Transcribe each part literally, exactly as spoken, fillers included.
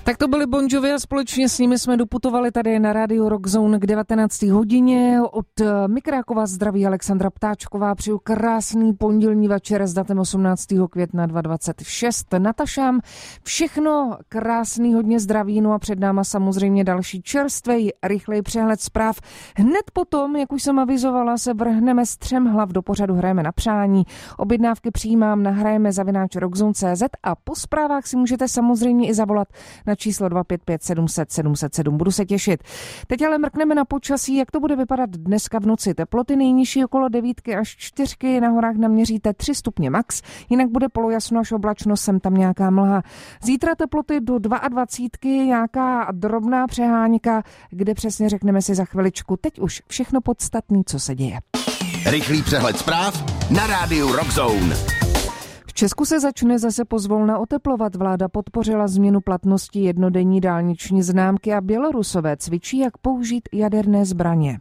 Tak to byli Bon Jovi a společně s nimi jsme doputovali tady na rádiu Rock Zone k devatenácté hodině. Od Mikrákova zdraví Alexandra Ptáčková, přeju krásný pondělní večer s datem osmnáctého května dvacet dvacet šest. Natašám všechno krásný, hodně zdraví, no a před náma samozřejmě další čerstvej, rychlej přehled zpráv. Hned potom, jak už jsem avizovala, se vrhneme z třem hlav do pořadu Hrajeme na přání. Objednávky přijímám na hrajeme zavináč rockzone tečka cé zet a po zprávách si můžete samozřejmě i zavolat na číslo dva pět pět sedm set sedm set sedm. Budu se těšit. Teď ale mrkneme na počasí, jak to bude vypadat dneska v noci. Teploty nejnižší okolo devítky až čtyřky, na horách naměříte tři stupně max, jinak bude polojasno až oblačno, sem tam nějaká mlha. Zítra teploty do dvacítky, nějaká drobná přeháňka, kde přesně řekneme si za chviličku. Teď už všechno podstatné, co se děje. Rychlý přehled zpráv na rádiu Rock Zone. V Česku se začne zase pozvolna oteplovat. Vláda podpořila změnu platnosti jednodenní dálniční známky a Bělorusové cvičí, jak použít jaderné zbraně.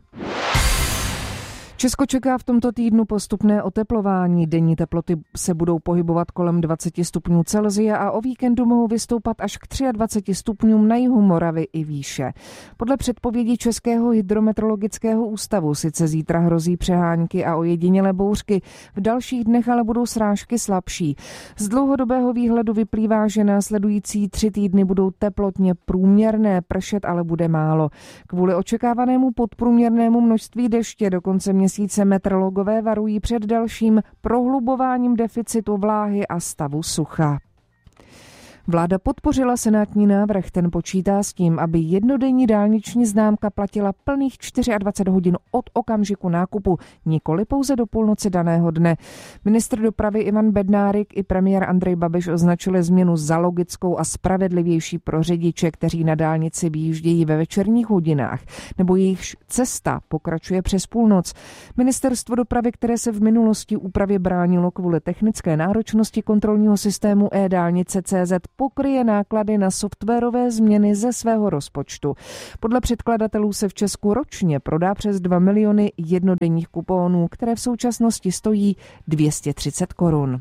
Česko čeká v tomto týdnu postupné oteplování. Denní teploty se budou pohybovat kolem dvacet stupňů Celsia a o víkendu mohou vystoupat až k dvaceti třem stupňům na jihu Moravy i výše. Podle předpovědi Českého hydrometeorologického ústavu sice zítra hrozí přehánky a ojedinělé bouřky, v dalších dnech ale budou srážky slabší. Z dlouhodobého výhledu vyplývá, že následující tři týdny budou teplotně průměrné, pršet ale bude málo. Kvůli očekávanému podprůměrnému množství deště do konce měsíce meteorologové varují před dalším prohlubováním deficitu vláhy a stavu sucha. Vláda podpořila senátní návrh, ten počítá s tím, aby jednodenní dálniční známka platila plných dvacet čtyři hodin od okamžiku nákupu, nikoli pouze do půlnoci daného dne. Ministr dopravy Ivan Bednárik i premiér Andrej Babiš označili změnu za logickou a spravedlivější pro řidiče, kteří na dálnici vyjíždějí ve večerních hodinách, nebo jejichž cesta pokračuje přes půlnoc. Ministerstvo dopravy, které se v minulosti úpravě bránilo kvůli technické náročnosti kontrolního systému e-dálnice tečka cé zet, pokryje náklady na softwarové změny ze svého rozpočtu. Podle předkladatelů se v Česku ročně prodá přes dva miliony jednodenních kuponů, které v současnosti stojí dvě stě třicet korun.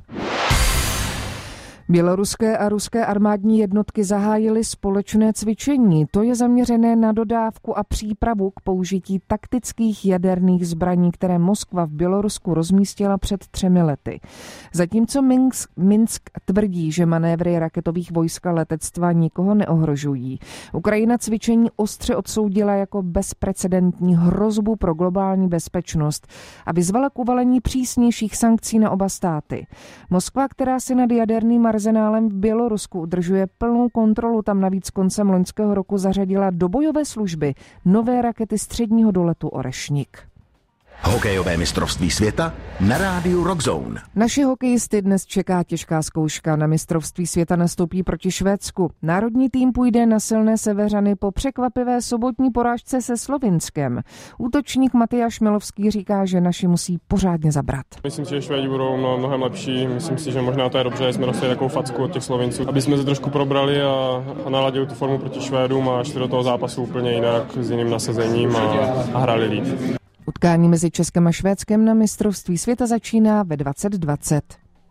Běloruské a ruské armádní jednotky zahájily společné cvičení. To je zaměřené na dodávku a přípravu k použití taktických jaderných zbraní, které Moskva v Bělorusku rozmístila před třemi lety. Zatímco Minsk, Minsk tvrdí, že manévry raketových vojsk a letectva nikoho neohrožují. Ukrajina cvičení ostře odsoudila jako bezprecedentní hrozbu pro globální bezpečnost a vyzvala k uvalení přísnějších sankcí na oba státy. Moskva, která si nad jaderným arzenálem v Bělorusku udržuje plnou kontrolu, tam navíc koncem loňského roku zařadila do bojové služby nové rakety středního doletu Orešnik. Hokejové mistrovství světa na rádiu Rock Zone. Naši hokejisty dnes čeká těžká zkouška. Na mistrovství světa nastoupí proti Švédsku. Národní tým půjde na silné Severany po překvapivé sobotní porážce se Slovinskem. Útočník Matyáš Milovský říká, že naši musí pořádně zabrat. Myslím si, že Švédi budou mnohem lepší. Myslím si, že možná to je dobře, že jsme dostali takovou facku od těch Slovinců, aby jsme se trošku probrali a, a naladili tu formu proti Švédům a šli do toho zápasu úplně jinak, s jiným nasazením a, a hráli líp. Utkání mezi Českem a Švédskem na mistrovství světa začíná ve dvacet dvacet.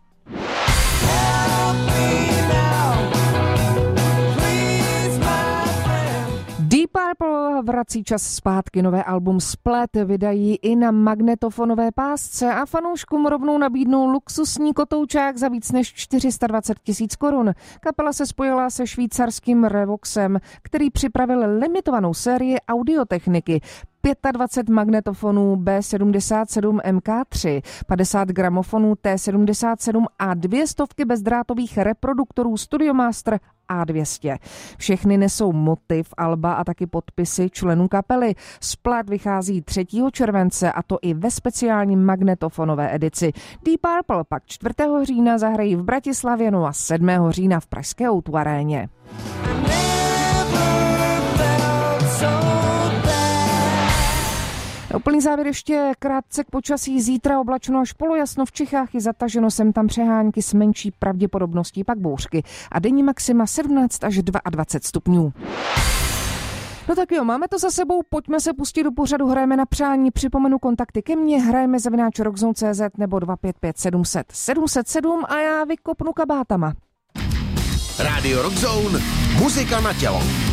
Deep Purple vrací čas zpátky, nové album Splet vydají i na magnetofonové pásce a fanouškům rovnou nabídnou luxusní kotoučák za víc než čtyři sta dvacet tisíc korun. Kapela se spojila se švýcarským Revoxem, který připravil limitovanou sérii audiotechniky. dvacet pět magnetofonů bé sedmdesát sedm em ká tři, padesát gramofonů té sedmdesát sedm a dvě stovky bezdrátových reproduktorů Studiomaster á dvě stě. Všechny nesou motiv alba a taky podpisy členů kapely. Splat vychází třetího července a to i ve speciální magnetofonové edici. Deep Purple pak čtvrtého října zahrají v Bratislavě, no a sedmého října v pražské ó dvě aréně. Úplný závěr ještě krátce k počasí. Zítra oblačno až polojasno v Čechách i zataženo sem tam přehánky s menší pravděpodobností, pak bouřky. A denní maxima sedmnáct až dvacet dva stupňů. No tak jo, máme to za sebou, pojďme se pustit do pořadu Hrajeme na přání. Připomenu kontakty ke mně, hrajeme zavináč rockzone tečka cé zet nebo dva pět pět sedm set sedm set sedm a já vykopnu kabátama. Rádio Rock Zone, muzika na tělo.